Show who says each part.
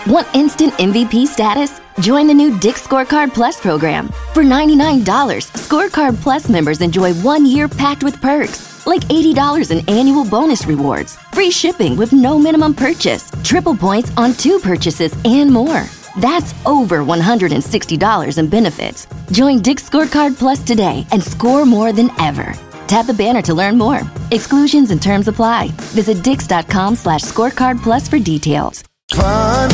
Speaker 1: Want instant MVP status? Join the new Dick's Scorecard Plus program. For $99, Scorecard Plus members enjoy 1 year packed with perks, like $80 in annual bonus rewards, free shipping with no minimum purchase, triple points on 2 purchases, and more. That's over $160 in benefits. Join Dick's Scorecard Plus today and score more than ever. Tap the banner to learn more. Exclusions and terms apply. Visit dix.com/scorecardplus for details.
Speaker 2: Fun